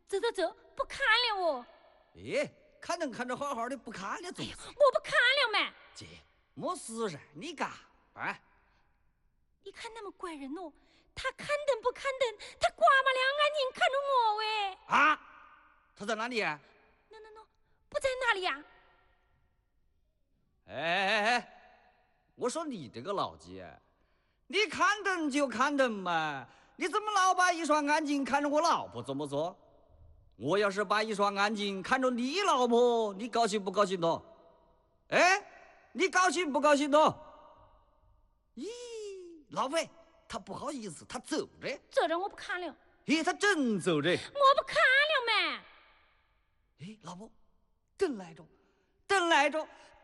走，不看了哦。 哎，看着好好的，不看了，总是。 我不看了嘛。 这没事噻，你干啊？ 你看那么怪人哦，他看灯不看灯，他刮巴两眼睛看着我喂。 啊？他在哪里啊？ no， 不在那里呀。 哎，我说你这个老鸡，你看灯就看灯嘛，你怎么老把一双眼睛看着我老婆怎么做？我要是把一双眼睛看着你老婆，你高兴不高兴喏？哎，你高兴不高兴喏？咦，老魏，他不好意思，他走了。 走着我不看了。 咦，他真走了。 我不看了嘛。 哎，老婆，等来着，等来着，